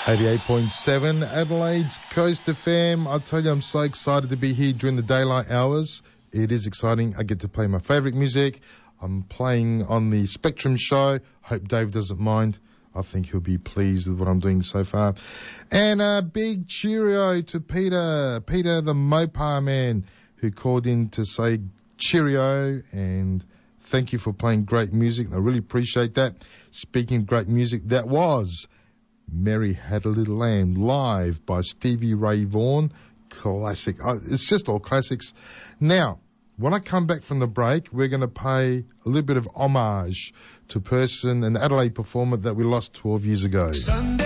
88.7 Adelaide's Coast FM. I tell you, I'm so excited to be here during the daylight hours. It is exciting. I get to play my favourite music. I'm playing on the Spectrum show. Hope Dave doesn't mind. I think he'll be pleased with what I'm doing so far. And a big cheerio to Peter the Mopar man, who called in to say cheerio and thank you for playing great music. I really appreciate that. Speaking of great music, that was Mary Had a Little Lamb, live by Stevie Ray Vaughan. Classic. It's just all classics. Now, when I come back from the break, we're going to pay a little bit of homage to an Adelaide performer that we lost 12 years ago. Sunday.